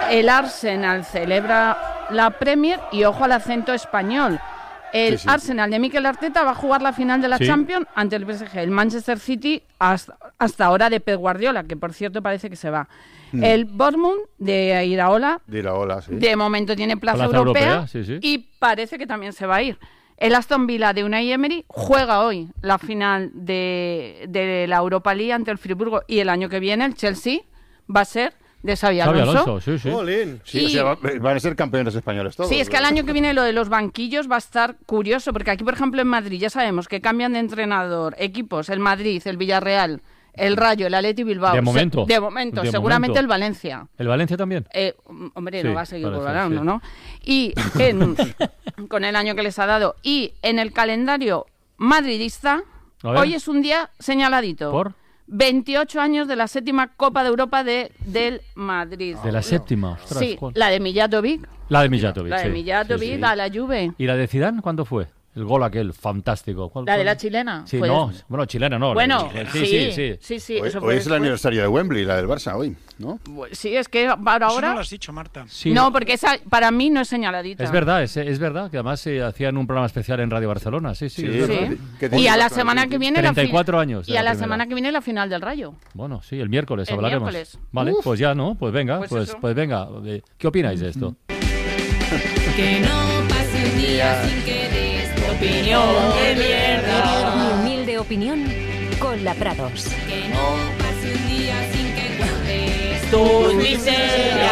el Arsenal celebra la Premier y ojo al acento español. El Arsenal de Mikel Arteta va a jugar la final de la Champions ante el PSG. El Manchester City hasta ahora de Pep Guardiola, que por cierto parece que se va. El Bournemouth de Iraola, de momento tiene plaza europea y parece que también se va a ir. El Aston Villa de Unai Emery juega hoy la final de la Europa League ante el Friburgo, y el año que viene el Chelsea va a ser de Xabi Alonso. Van a ser campeones españoles todos. Sí, es que el año que viene lo de los banquillos va a estar curioso, porque aquí, por ejemplo, en Madrid ya sabemos que cambian de entrenador equipos, el Madrid, el Villarreal, el Rayo, el Athletic Bilbao. De momento, seguramente el Valencia. ¿El Valencia también? No va a seguir gobernando, ¿no? Y con el año que les ha dado. Y en el calendario madridista, hoy es un día señaladito. ¿Por? 28 años de la 7ª Copa de Europa del Madrid. ¿De la 7ª? Ostras, sí, la de Mijatovic. La de Mijatovic, a la Juve. ¿Y la de Zidane cuándo fue? El gol aquel, fantástico. ¿La de la chilena? Sí, chilena no. Bueno, sí. Hoy es el aniversario de Wembley, la del Barça, hoy, ¿no? Sí, es que ahora... Eso no lo has dicho, Marta. Sí. No, porque esa para mí no es señaladita. Es verdad, que además hacían un programa especial en Radio Barcelona, sí. Y a la semana que viene... 34 años. Y a la semana que viene la final del Rayo. Bueno, sí, el miércoles hablaremos. Vale, pues ya, ¿no? Pues venga, pues venga. ¿Qué opináis de esto? Que no pase un día sin que opinión de mierda. Mi humilde opinión con la Prados. Que no pase un día sin que cuentes tus miserias.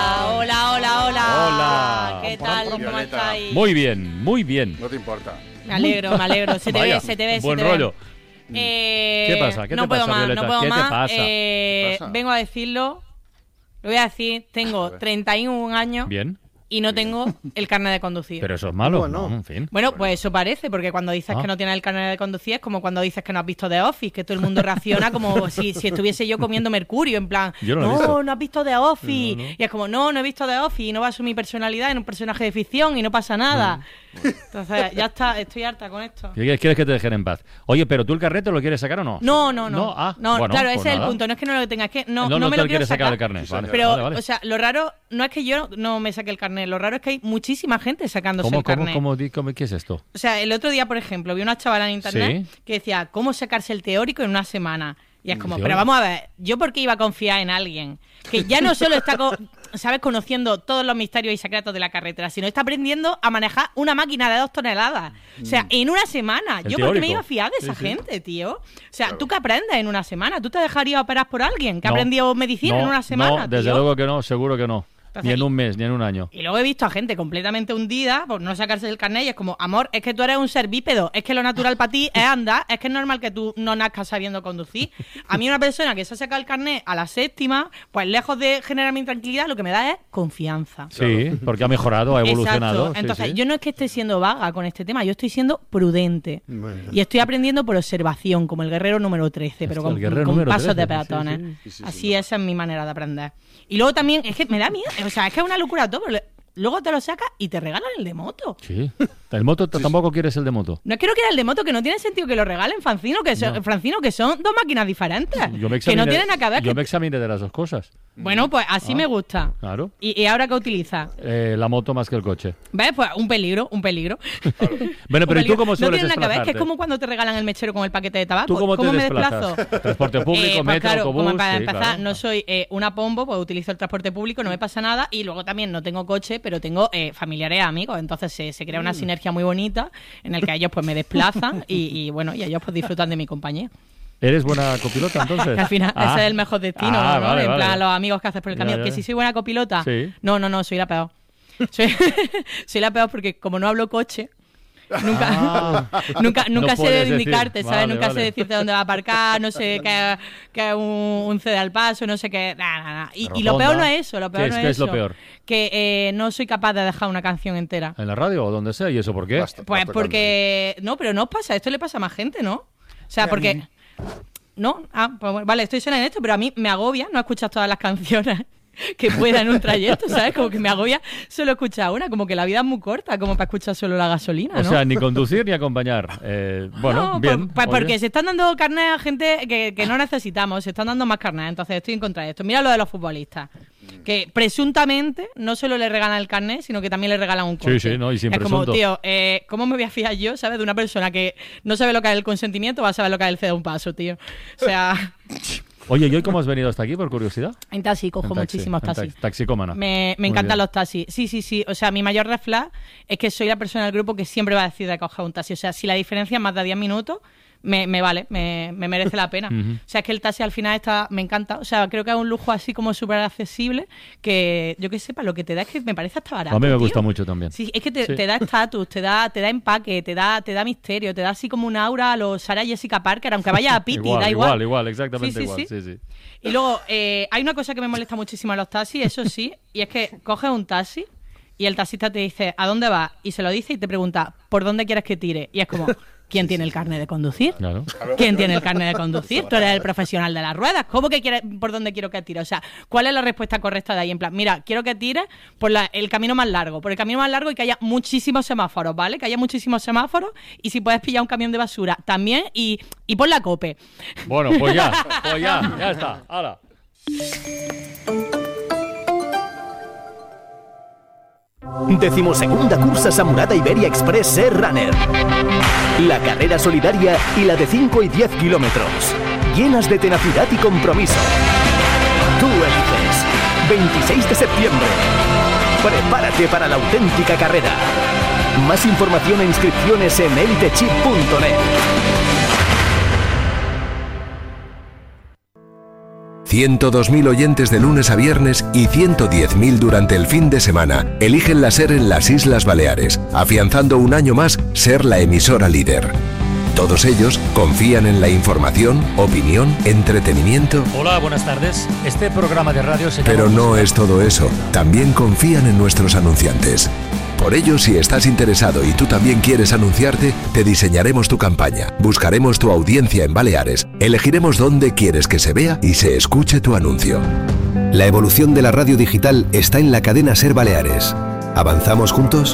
Hola. ¿Qué tal? ¿Cómo estáis? Muy bien. No te importa. Me alegro. Se te ve. Buen rollo. ¿Qué pasa? ¿Qué no te pasa, Violeta? No puedo ¿Qué más. te pasa? Vengo a decirlo. Lo voy a decir. Tengo 31 años. Bien. Y no tengo el carnet de conducir. Pero eso es malo, ¿no? En fin. Bueno, pues eso parece, porque cuando dices que no tienes el carnet de conducir es como cuando dices que no has visto The Office, que todo el mundo reacciona como si estuviese yo comiendo mercurio, en plan, no has visto The Office. No. Y es como, no he visto The Office, y no baso mi personalidad en un personaje de ficción y no pasa nada. Entonces, ya está, estoy harta con esto. ¿Quieres que te dejen en paz? Oye, ¿pero tú el carnet te lo quieres sacar o no? No. Bueno, claro, pues ese es el punto. No es que no lo tenga, es que no me lo quiero sacar. El carnet. Vale, pero, vale. o sea, lo raro no es que yo no me saque el carnet, lo raro es que hay muchísima gente sacándose el carnet. ¿Qué es esto? O sea, el otro día, por ejemplo, vi una chavala en internet que decía, ¿cómo sacarse el teórico en una semana? Y es como, pero vamos a ver, ¿yo por qué iba a confiar en alguien que ya no solo está conociendo todos los misterios y secretos de la carretera, sino está aprendiendo a manejar una máquina de 2 toneladas? O sea, en una semana. ¿Yo por qué me iba a fiar de esa gente, tío? O sea, ¿tú qué aprendes en una semana? ¿Tú te dejarías operar por alguien que ha aprendido medicina en una semana? No, desde luego que no, seguro que no. Entonces, ni en un mes, ni en un año. Y luego he visto a gente completamente hundida por no sacarse el carnet y es como, amor, es que tú eres un ser bípedo, es que lo natural para ti es andar, es que es normal que tú no nazcas sabiendo conducir. A mí una persona que se ha sacado el carnet a la 7ª, pues lejos de generarme intranquilidad, lo que me da es confianza. Sí, porque ha mejorado, ha evolucionado. Exacto. Entonces, yo no es que esté siendo vaga con este tema, yo estoy siendo prudente. Bueno. Y estoy aprendiendo por observación, como el guerrero número 13, pero con pasos de peatones. Sí. Así esa es mi manera de aprender. Y luego también, es que me da miedo, o sea, es que es una locura todo, pero luego te lo sacas y te regalan el de moto. Sí. ¿El moto tampoco quieres el de moto? No es que no quiera el de moto, que no tiene sentido que lo regalen, Francino, que son 2 máquinas diferentes. Que no tienen nada que ver. Yo me examiné de las 2 cosas. Bueno, pues así me gusta. Claro. ¿Y ahora qué utilizas? La moto más que el coche. ¿Ves? Pues un peligro. Claro. Bueno, pero ¿y tú cómo sueles desplazarte? No tiene nada que ver, que es como cuando te regalan el mechero con el paquete de tabaco. ¿Tú cómo me desplazo? ¿Transporte público, metro, claro, autobús? Como para empezar, no soy una pombo, pues utilizo el transporte público, no me pasa nada. Y luego también no tengo coche, pero tengo familiares, amigos. Entonces se crea una sinergia muy bonita en el que ellos pues me desplazan y bueno, y ellos pues disfrutan de mi compañía. ¿Eres buena copilota, entonces? Al final, ese es el mejor destino, ¿no? Vale, en plan, los amigos que haces por el camino. Que si soy buena copilota, no, soy la peor. Soy la peor porque como no hablo coche, nunca no sé indicarte, ¿sabes? Nunca sé decirte dónde va a aparcar, no sé qué es un cede al paso, no sé qué, nada. Y lo peor no es eso, ¿Qué es lo peor? Que no soy capaz de dejar una canción entera. ¿En la radio o donde sea? ¿Y eso por qué? Pues porque... No, pero no os pasa, esto le pasa a más gente, ¿no? O sea, porque... No, pues vale, estoy sola en esto, pero a mí me agobia no escuchar todas las canciones. que pueda en un trayecto, ¿sabes? Como que me agobia solo escuchar una, como que la vida es muy corta, como para escuchar solo la gasolina, ¿no? O sea, ni conducir ni acompañar. Bueno, no, bien. Pues porque se están dando carnet a gente que no necesitamos, se están dando más carnet, entonces estoy en contra de esto. Mira lo de los futbolistas, que presuntamente no solo le regalan el carnet, sino que también le regalan un coche. Sí, no, y sin es presunto. Como, tío, ¿cómo me voy a fiar yo, ¿sabes? De una persona que no sabe lo que es el consentimiento, va a saber lo que es el ceder un paso, tío. O sea... Oye, ¿y hoy cómo has venido hasta aquí, por curiosidad? En taxi, cojo muchísimos taxis. Taxicómana. Me encantan los taxis. Sí. O sea, mi mayor red flag es que soy la persona del grupo que siempre va a decir de coger un taxi. O sea, si la diferencia es más de 10 minutos, me vale, me merece la pena. O sea, es que el taxi al final me encanta. O sea, creo que es un lujo así como súper accesible que, yo que sepa, lo que te da es que me parece hasta barato. A mí me gusta mucho también. Sí, es que te da estatus, te da empaque, te da misterio, te da así como un aura a los Sarah Jessica Parker, aunque vaya a Pity, da igual. Igual, exactamente igual. Sí. Y luego, hay una cosa que me molesta muchísimo en los taxis, eso sí, y es que coges un taxi y el taxista te dice, ¿a dónde vas? Y se lo dice y te pregunta, ¿por dónde quieres que tire? Y es como... ¿Quién tiene el carnet de conducir? Claro. ¿Quién tiene el carnet de conducir? Tú eres el profesional de las ruedas. ¿Cómo que quieres, por dónde quiero que tire? O sea, ¿cuál es la respuesta correcta de ahí? En plan, mira, quiero que tires por el camino más largo. Por el camino más largo y que haya muchísimos semáforos, ¿vale? Que haya muchísimos semáforos y si puedes pillar un camión de basura también y pon la cope. Bueno, pues ya está. ¡Hala! Decimosegunda cursa Samurada Iberia Express Ser Runner. La carrera solidaria y la de 5 y 10 kilómetros. Llenas de tenacidad y compromiso. Tú eliges. 26 de septiembre. Prepárate para la auténtica carrera. Más información e inscripciones en elitechip.net. 102.000 oyentes de lunes a viernes y 110.000 durante el fin de semana eligen la SER en las Islas Baleares, afianzando un año más ser la emisora líder. Todos ellos confían en la información, opinión, entretenimiento. Hola, buenas tardes. Este programa de radio se... Pero no es todo eso. También confían en nuestros anunciantes. Por ello, si estás interesado y tú también quieres anunciarte, te diseñaremos tu campaña, buscaremos tu audiencia en Baleares, elegiremos dónde quieres que se vea y se escuche tu anuncio. La evolución de la radio digital está en la cadena SER Baleares. ¿Avanzamos juntos?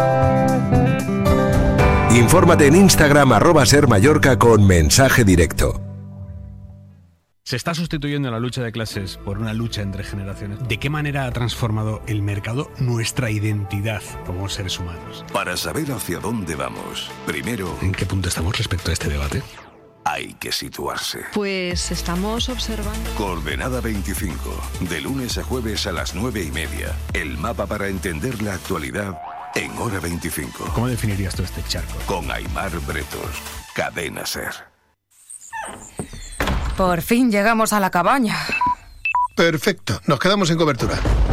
Infórmate en Instagram @SerMallorca con mensaje directo. Se está sustituyendo la lucha de clases por una lucha entre generaciones. ¿De qué manera ha transformado el mercado nuestra identidad como seres humanos? Para saber hacia dónde vamos, primero... ¿En qué punto estamos respecto a este debate? Hay que situarse. Pues estamos observando... Coordenada 25, de lunes a jueves a las 9:30. El mapa para entender la actualidad en hora 25. ¿Cómo definirías tú este charco? Con Aimar Bretos, Cadena SER. Por fin llegamos a la cabaña. Perfecto, nos quedamos sin cobertura.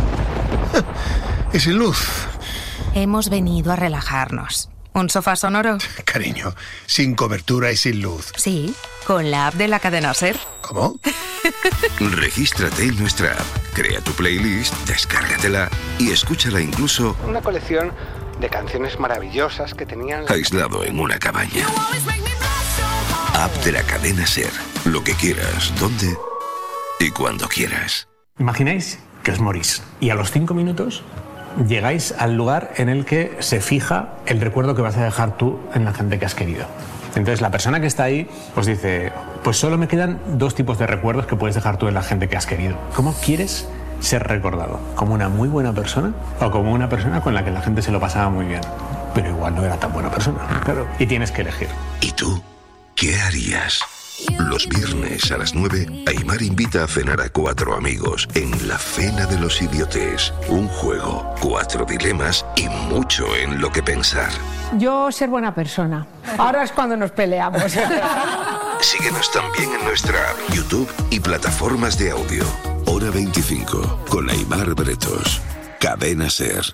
Y sin luz. Hemos venido a relajarnos. ¿Un sofá sonoro? Cariño, sin cobertura y sin luz. Sí, con la app de la cadena SER. ¿Cómo? Regístrate en nuestra app, crea tu playlist, descárgatela y escúchala incluso... Una colección de canciones maravillosas que tenían... aislado en una cabaña. App de la cadena SER. Lo que quieras, dónde y cuando quieras. Imagináis que os morís y a los 5 minutos llegáis al lugar en el que se fija el recuerdo que vas a dejar tú en la gente que has querido. Entonces la persona que está ahí os dice, pues solo me quedan 2 tipos de recuerdos que puedes dejar tú en la gente que has querido. ¿Cómo quieres ser recordado? ¿Como una muy buena persona o como una persona con la que la gente se lo pasaba muy bien? Pero igual no era tan buena persona, claro. Y tienes que elegir. ¿Y tú qué harías? Los viernes a las 9, Aimar invita a cenar a 4 amigos en La Cena de los Idiotes. Un juego, 4 dilemas y mucho en lo que pensar. Yo ser buena persona. Ahora es cuando nos peleamos. Síguenos también en nuestra app, YouTube y plataformas de audio. Hora 25, con Aimar Bretos. Cadena SER.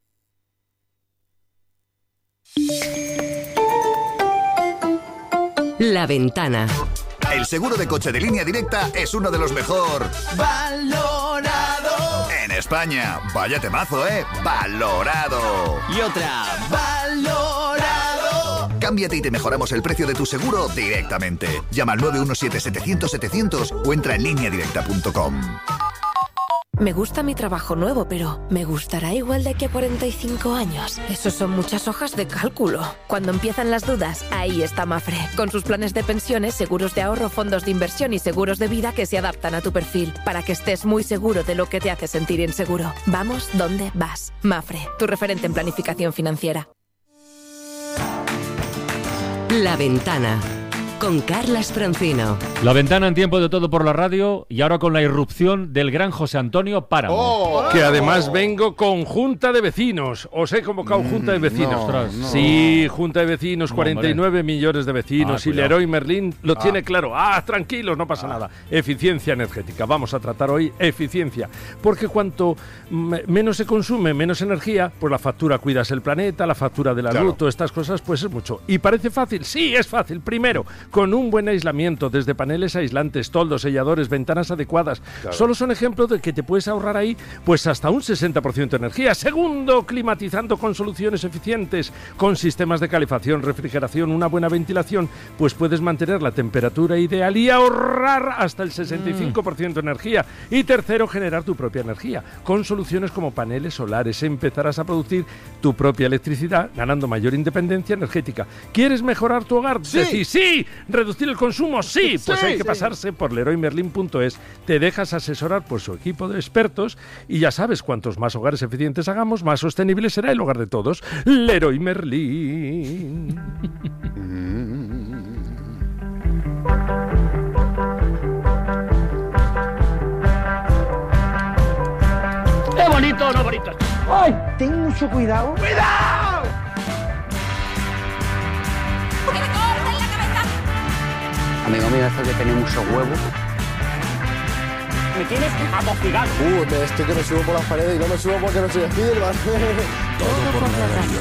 La Ventana. El seguro de coche de Línea Directa es uno de los mejor valorado en España. Vaya temazo, ¿eh? Valorado. Y otra. Valorado. Cámbiate y te mejoramos el precio de tu seguro directamente. Llama al 917-700-700 o entra en lineadirecta.com. Me gusta mi trabajo nuevo, pero ¿me gustará igual de aquí a 45 años? Esos son muchas hojas de cálculo. Cuando empiezan las dudas, ahí está Mapfre, con sus planes de pensiones, seguros de ahorro, fondos de inversión y seguros de vida que se adaptan a tu perfil, para que estés muy seguro de lo que te hace sentir inseguro. Vamos donde vas. Mapfre, tu referente en planificación financiera. La Ventana, con Carlas Francino. La Ventana en tiempo de todo por la radio y ahora con la irrupción del gran José Antonio Páramo. Que además vengo con junta de vecinos. Os he convocado junta de vecinos. Sí, junta de vecinos, 49 millones de vecinos. Y Leroy Merlin lo tiene claro. Tranquilos, no pasa nada. Eficiencia energética. Vamos a tratar hoy eficiencia. Porque cuanto menos se consume, menos energía, pues la factura cuidas el planeta, la factura de la luz, todas estas cosas, pues es mucho. ¿Y parece fácil? Sí, es fácil. Primero, con un buen aislamiento, desde paneles aislantes, toldos, selladores, ventanas adecuadas. Solo son ejemplos de que te puedes ahorrar ahí pues hasta un 60% de energía. Segundo, climatizando con soluciones eficientes, con sistemas de calefacción, refrigeración, una buena ventilación, pues puedes mantener la temperatura ideal y ahorrar hasta el 65% de energía. Y tercero, generar tu propia energía. Con soluciones como paneles solares empezarás a producir tu propia electricidad, ganando mayor independencia energética. ¿Quieres mejorar tu hogar? Sí. Decís sí. ¿Reducir el consumo? Sí. Pues hay que pasarse por leroymerlin.es. Te dejas asesorar por su equipo de expertos y ya sabes, cuantos más hogares eficientes hagamos, más sostenible será el hogar de todos. Leroy Merlin. ¡Qué bonito, no bonito! ¡Ay! Ten mucho cuidado. ¡Cuidado! Amigo mío, esto que tiene mucho huevo. Me tienes amofigado. Estoy que me subo por las paredes y no me subo porque no soy Spiderman. Todo por la radio.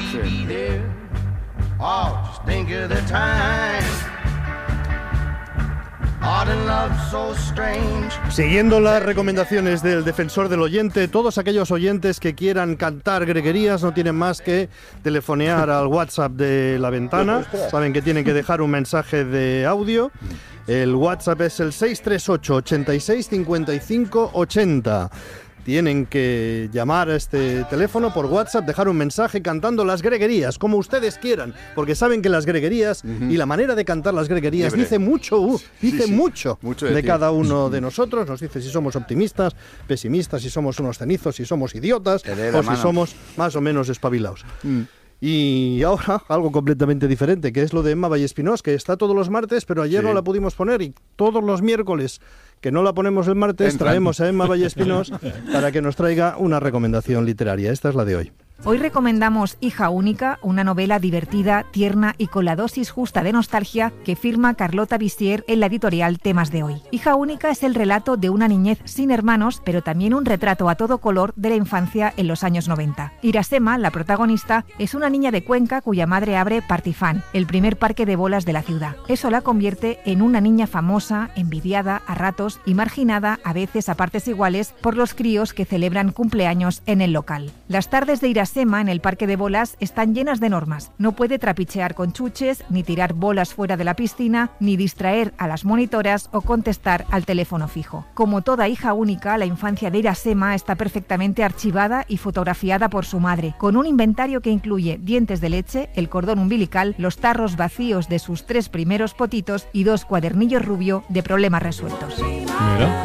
Siguiendo las recomendaciones del defensor del oyente, todos aquellos oyentes que quieran cantar greguerías no tienen más que telefonear al WhatsApp de La Ventana. Saben que tienen que dejar un mensaje de audio. El WhatsApp es el 638 86 55 80. Tienen que llamar a este teléfono por WhatsApp, dejar un mensaje cantando las greguerías, como ustedes quieran, porque saben que las greguerías y la manera de cantar las greguerías dice mucho, mucho de cada uno de nosotros. Nos dice si somos optimistas, pesimistas, si somos unos cenizos, si somos idiotas o si somos más o menos espabilados. Y ahora algo completamente diferente, que es lo de Emma Vallespinós, que está todos los martes, pero ayer no la pudimos poner, y todos los miércoles que no la ponemos el martes traemos a Emma Vallespinós para que nos traiga una recomendación literaria. Esta es la de hoy. Hoy recomendamos Hija única, una novela divertida, tierna y con la dosis justa de nostalgia que firma Carlota Bissier en la editorial Temas de Hoy. Hija única es el relato de una niñez sin hermanos, pero también un retrato a todo color de la infancia en los años 90. Irasema, la protagonista, es una niña de Cuenca cuya madre abre Partifán, el primer parque de bolas de la ciudad. Eso la convierte en una niña famosa, envidiada a ratos y marginada, a veces a partes iguales, por los críos que celebran cumpleaños en el local. Las tardes de Irasema en el parque de bolas están llenas de normas. No puede trapichear con chuches, ni tirar bolas fuera de la piscina, ni distraer a las monitoras o contestar al teléfono fijo. Como toda hija única, la infancia de Irasema está perfectamente archivada y fotografiada por su madre, con un inventario que incluye dientes de leche, el cordón umbilical, los tarros vacíos de sus 3 primeros potitos y 2 cuadernillos rubio de problemas resueltos. Mira.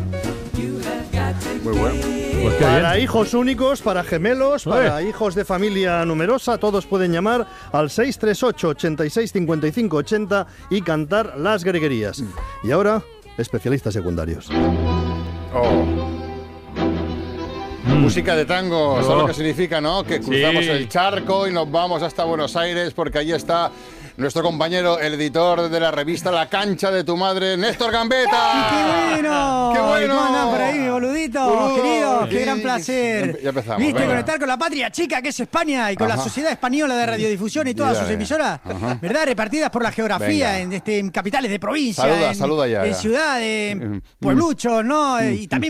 Muy bueno. Pues para hijos únicos, para gemelos, para hijos de familia numerosa, todos pueden llamar al 638 86 55 80 y cantar las greguerías. Y ahora, especialistas secundarios. Música de tango, ¿sabes lo que significa, no? Que cruzamos el charco y nos vamos hasta Buenos Aires porque allí está nuestro compañero, el editor de la revista La Cancha de tu Madre, Néstor Gambetta. ¡Qué bueno! ¡Qué bueno! ¿Cómo andan por ahí, mi boludito? Querido, qué gran placer. Ya empezamos. Listo de conectar con la patria chica que es España y con la Sociedad Española de Radiodifusión y todas sus emisoras, ¿verdad? Repartidas por la geografía en capitales de provincia, saluda ya. En ciudades, puebluchos, ¿no? Y también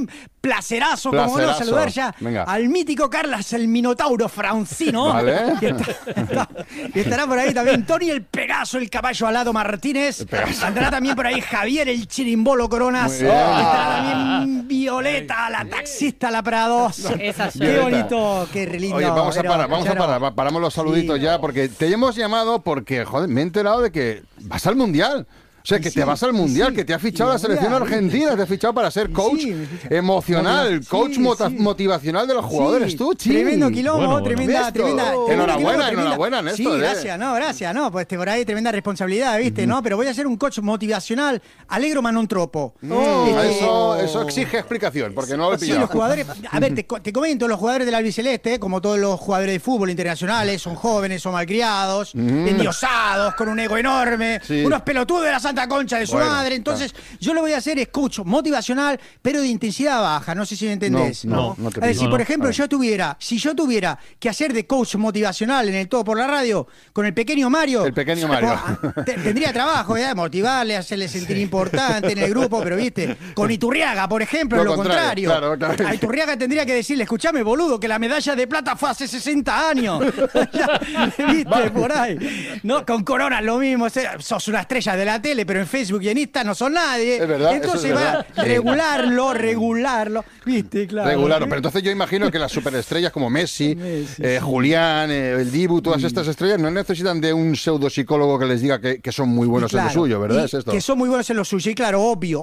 placerazo. Como no, saludar ya al mítico Carlas, el Minotauro Francino. Vale. Que estará por ahí también Tony el Pegaso, el caballo alado Martínez. Andará también por ahí Javier el Chirimbolo Coronas. Estará también Violeta, la taxista La Prado. Qué bonito, qué lindo. Oye, vamos a parar, paramos los saluditos ya, porque te hemos llamado porque, joder, me he enterado de que vas al Mundial. O sea, que te vas al Mundial, que te ha fichado la selección argentina, te ha fichado para ser coach emocional, coach motivacional de los jugadores. Tú, tremendo quilombo, tremenda. Enhorabuena, Néstor. Sí, gracias, no, pues por ahí tremenda responsabilidad, ¿viste? No, pero voy a ser un coach motivacional, alegro ma non troppo. Eso exige explicación, porque no lo he pillado. Sí, los jugadores, a ver, te comento, los jugadores del albiceleste, como todos los jugadores de fútbol internacionales, son jóvenes, son malcriados, endiosados, con un ego enorme, unos pelotudos de la Santa Concha de su madre. Entonces, yo lo voy a hacer es coach motivacional, pero de intensidad baja. No sé si me entendés. No te a ver, si por ejemplo si yo tuviera que hacer de coach motivacional en el Todo por la Radio con el pequeño Mario. Tendría trabajo, motivarle, hacerle sentir importante en el grupo, pero viste, con Iturriaga, por ejemplo, es lo contrario. Claro. A Iturriaga tendría que decirle, escuchame, boludo, que la medalla de plata fue hace 60 años. ¿Viste? Por ahí. No, con Corona lo mismo, sos una estrella de la tele, pero en Facebook y en Insta no son nadie. Es verdad, entonces regularlo, ¿viste? Claro. Regularlo, pero entonces yo imagino que las superestrellas como Messi, Julián, el Dibu, todas estas estrellas no necesitan de un pseudopsicólogo que les diga que son muy buenos en lo suyo, ¿verdad? ¿Es esto? Que son muy buenos en lo suyo, y claro, obvio.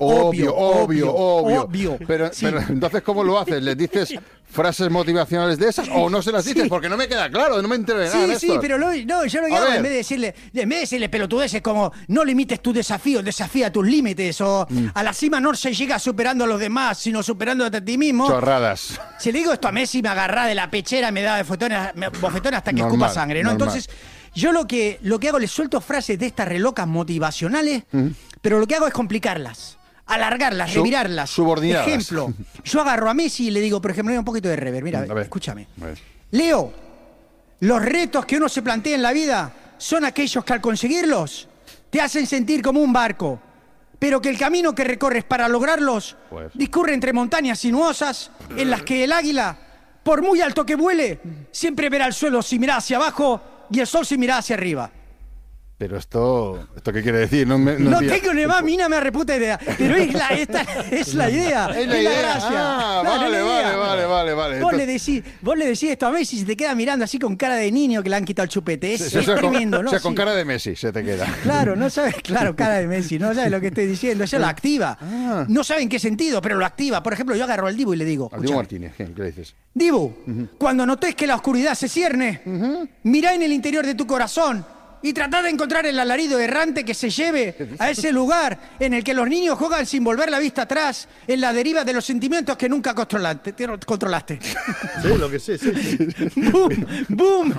Pero entonces, ¿cómo lo haces? ¿Les dices frases motivacionales de esas o no se las dices? Porque no me queda claro, no me enteré de nada. Sí, pero yo lo llamo en vez de decirle pelotudeces como no limites tu desafío, desafía tus límites, o a la cima no se llega superando a los demás, sino superándote a ti mismo. Chorradas. Si le digo esto a Messi, me agarra de la pechera, me da bofetón hasta que escupa sangre, ¿no? Entonces, yo lo que hago, le suelto frases de estas relocas motivacionales, pero lo que hago es complicarlas, alargarlas, revirarlas. Subordinadas. Ejemplo, yo agarro a Messi y le digo, por ejemplo, un poquito de rever, mira, escúchame. Leo, los retos que uno se plantea en la vida son aquellos que al conseguirlos te hacen sentir como un barco, pero que el camino que recorres para lograrlos discurre entre montañas sinuosas en las que el águila, por muy alto que vuele, siempre verá el suelo si mira hacia abajo y el sol si mira hacia arriba. Pero ¿esto qué quiere decir? No tengo ni más mina me reputa idea. Pero esta es la idea. Es la gracia. Vale. Vos le decís esto a Messi y se te queda mirando así con cara de niño que le han quitado el chupete. Es tremendo, ¿no? O sea, con cara de Messi se te queda. Claro, no sabes, cara de Messi, no sabes lo que estoy diciendo. Ella lo activa. No sabe en qué sentido, pero lo activa. Por ejemplo, yo agarro al Dibu y le digo. Al Dibu Martínez, ¿qué le dices? Dibu, cuando notes que la oscuridad se cierne, mirá en el interior de tu corazón y tratá de encontrar el alarido errante que se lleve a ese lugar en el que los niños juegan sin volver la vista atrás, en la deriva de los sentimientos que nunca controlaste. Sí, lo que sé, sí. ¡Boom!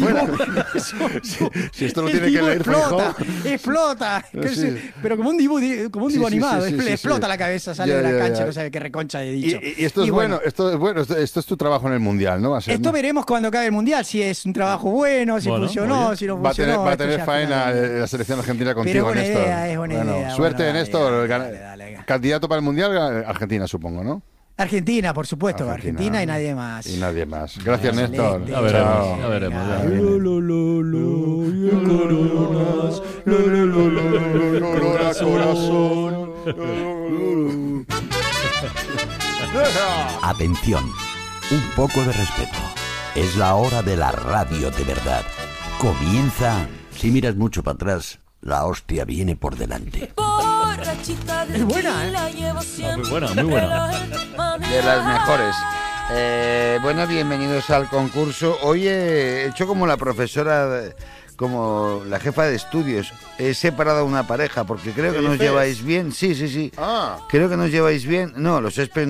Si esto lo tiene que leer explota. Pero como un dibu animado, explota la cabeza, sale de la cancha, no sabe qué reconcha de dicho. Y esto es bueno, esto es tu trabajo en el Mundial, ¿no? Esto veremos cuando acabe el Mundial, si es un trabajo bueno, si funcionó, si no funcionó. Va a tener faena la selección argentina contigo, Néstor. Es buena idea. Suerte, Néstor. Candidato para el Mundial, Argentina, supongo, ¿no? Argentina, por supuesto. Argentina y nadie más. Gracias, Néstor. Ya veremos. Corazón. Atención, un poco de respeto. Es la hora de la radio de verdad. Comienza. Si miras mucho para atrás, la hostia viene por delante. Es buena, Muy buena. De las mejores. Bueno, bienvenidos al concurso. Hoy he hecho como la profesora, como la jefa de estudios. He separado a una pareja porque creo que nos lleváis bien. Sí. Creo que nos lleváis bien. No, los he